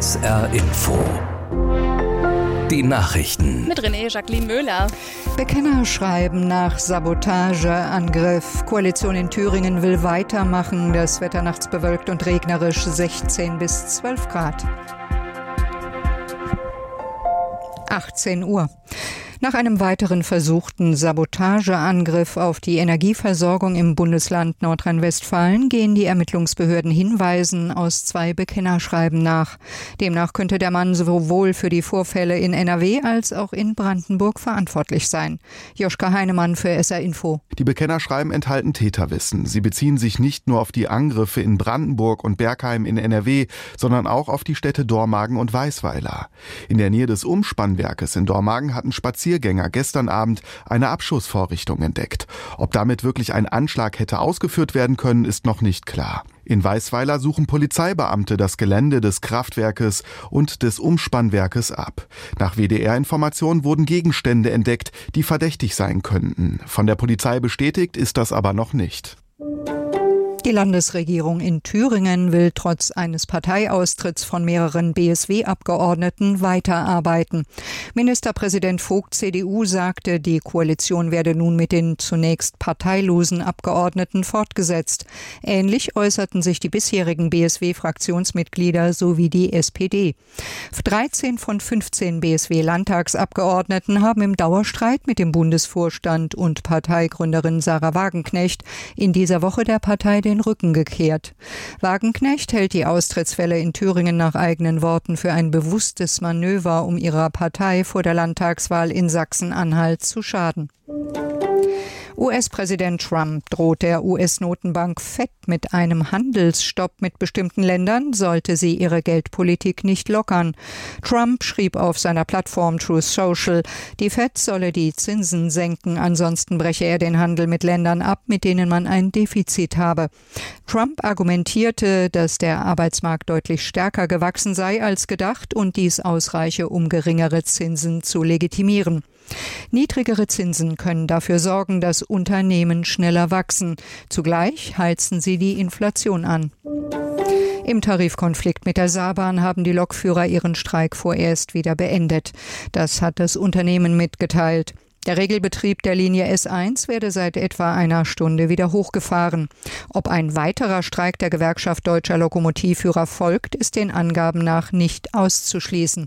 SR Info. Die Nachrichten. Mit Jacqueline Möhler. Bekenner schreiben nach Sabotageangriff. Koalition in Thüringen will weitermachen. Das Wetter nachts bewölkt und regnerisch, 16 bis 12 Grad. 18 Uhr. Nach einem weiteren versuchten Sabotageangriff auf die Energieversorgung im Bundesland Nordrhein-Westfalen gehen die Ermittlungsbehörden Hinweisen aus 2 Bekennerschreiben nach. Demnach könnte der Mann sowohl für die Vorfälle in NRW als auch in Brandenburg verantwortlich sein. Joschka Heinemann für SR Info. Die Bekennerschreiben enthalten Täterwissen. Sie beziehen sich nicht nur auf die Angriffe in Brandenburg und Bergheim in NRW, sondern auch auf die Städte Dormagen und Weisweiler. In der Nähe des Umspannwerkes in Dormagen hatten Spaziergänger gestern Abend eine Abschussvorrichtung entdeckt. Ob damit wirklich ein Anschlag hätte ausgeführt werden können, ist noch nicht klar. In Weisweiler suchen Polizeibeamte das Gelände des Kraftwerkes und des Umspannwerkes ab. Nach WDR-Informationen wurden Gegenstände entdeckt, die verdächtig sein könnten. Von der Polizei bestätigt ist das aber noch nicht. Die Landesregierung in Thüringen will trotz eines Parteiaustritts von mehreren BSW-Abgeordneten weiterarbeiten. Ministerpräsident Vogt, CDU, sagte, die Koalition werde nun mit den zunächst parteilosen Abgeordneten fortgesetzt. Ähnlich äußerten sich die bisherigen BSW-Fraktionsmitglieder sowie die SPD. 13 von 15 BSW-Landtagsabgeordneten haben im Dauerstreit mit dem Bundesvorstand und Parteigründerin Sarah Wagenknecht in dieser Woche der Partei den Rücken gekehrt. Wagenknecht hält die Austrittswelle in Thüringen nach eigenen Worten für ein bewusstes Manöver, um ihrer Partei vor der Landtagswahl in Sachsen-Anhalt zu schaden. US-Präsident Trump droht der US-Notenbank Fed mit einem Handelsstopp mit bestimmten Ländern, sollte sie ihre Geldpolitik nicht lockern. Trump schrieb auf seiner Plattform Truth Social, die Fed solle die Zinsen senken, ansonsten breche er den Handel mit Ländern ab, mit denen man ein Defizit habe. Trump argumentierte, dass der Arbeitsmarkt deutlich stärker gewachsen sei als gedacht und dies ausreiche, um geringere Zinsen zu legitimieren. Niedrigere Zinsen können dafür sorgen, dass Unternehmen schneller wachsen. Zugleich heizen sie die Inflation an. Im Tarifkonflikt mit der Saarbahn haben die Lokführer ihren Streik vorerst wieder beendet. Das hat das Unternehmen mitgeteilt. Der Regelbetrieb der Linie S1 werde seit etwa einer Stunde wieder hochgefahren. Ob ein weiterer Streik der Gewerkschaft Deutscher Lokomotivführer folgt, ist den Angaben nach nicht auszuschließen.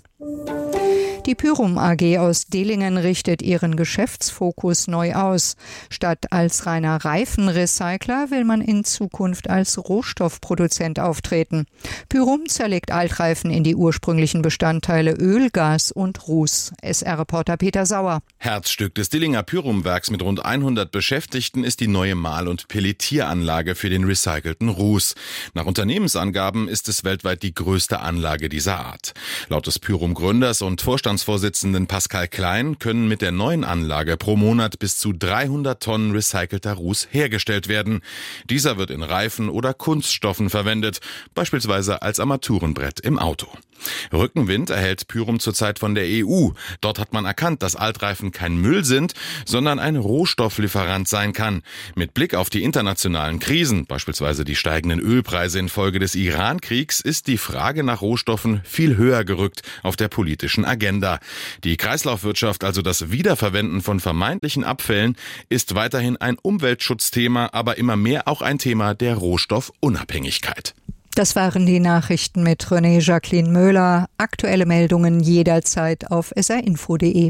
Die Pyrum AG aus Dillingen richtet ihren Geschäftsfokus neu aus. Statt als reiner Reifenrecycler will man in Zukunft als Rohstoffproduzent auftreten. Pyrum zerlegt Altreifen in die ursprünglichen Bestandteile Öl, Gas und Ruß. SR-Reporter Peter Sauer. Herzstück des Dillinger Pyrum-Werks mit rund 100 Beschäftigten ist die neue Mahl- und Pellitieranlage für den recycelten Ruß. Nach Unternehmensangaben ist es weltweit die größte Anlage dieser Art. Laut des Pyrum-Gründers und Vorstandsvorsitzenden Pascal Klein können mit der neuen Anlage pro Monat bis zu 300 Tonnen recycelter Ruß hergestellt werden. Dieser wird in Reifen oder Kunststoffen verwendet, beispielsweise als Armaturenbrett im Auto. Rückenwind erhält Pyrum zurzeit von der EU. Dort hat man erkannt, dass Altreifen kein Müll sind, sondern ein Rohstofflieferant sein kann. Mit Blick auf die internationalen Krisen, beispielsweise die steigenden Ölpreise infolge des Iran-Kriegs, ist die Frage nach Rohstoffen viel höher gerückt auf der politischen Agenda. Die Kreislaufwirtschaft, also das Wiederverwenden von vermeintlichen Abfällen, ist weiterhin ein Umweltschutzthema, aber immer mehr auch ein Thema der Rohstoffunabhängigkeit. Das waren die Nachrichten mit Jacqueline Möhler. Aktuelle Meldungen jederzeit auf srinfo.de.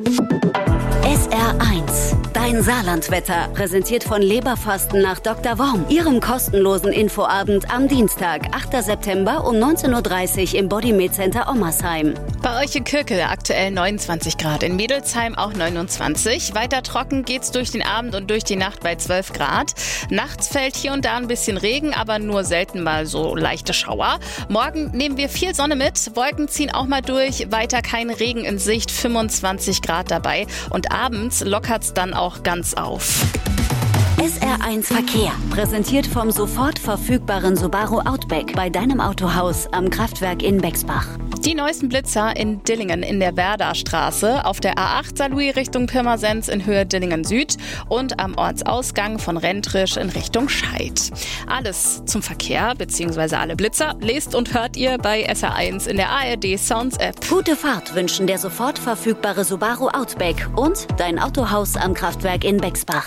SR1, dein Saarlandwetter, präsentiert von Leberfasten nach Dr. Worm. Ihrem kostenlosen Infoabend am Dienstag, 8. September um 19.30 Uhr im Bodymed Center Ommersheim. Bei euch in Kirkel aktuell 29 Grad, in Mädelsheim auch 29. Weiter trocken geht's durch den Abend und durch die Nacht bei 12 Grad. Nachts fällt hier und da ein bisschen Regen, aber nur selten mal so leichte Schauer. Morgen nehmen wir viel Sonne mit, Wolken ziehen auch mal durch, weiter kein Regen in Sicht, 25 Grad dabei und abends lockert's dann auch ganz auf. SR1 Verkehr. Präsentiert vom sofort verfügbaren Subaru Outback bei deinem Autohaus am Kraftwerk in Bexbach. Die neuesten Blitzer in Dillingen in der Werderstraße, auf der A8 Saarlouis Richtung Pirmasens in Höhe Dillingen Süd und am Ortsausgang von Rentrisch in Richtung Scheid. Alles zum Verkehr bzw. alle Blitzer lest und hört ihr bei SR1 in der ARD Sounds App. Gute Fahrt wünschen der sofort verfügbare Subaru Outback und dein Autohaus am Kraftwerk in Bexbach.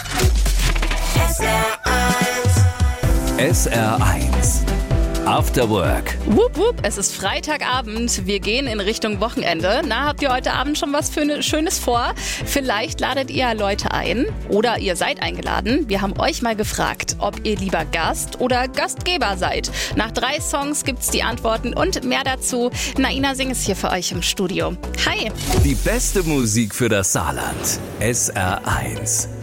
SR1 After Work. Wupp, wupp, es ist Freitagabend. Wir gehen in Richtung Wochenende. Na, habt ihr heute Abend schon was Schönes vor? Vielleicht ladet ihr Leute ein oder ihr seid eingeladen. Wir haben euch mal gefragt, ob ihr lieber Gast oder Gastgeber seid. Nach 3 Songs gibt's die Antworten und mehr dazu. Naina Singh ist hier für euch im Studio. Hi! Die beste Musik für das Saarland. SR1.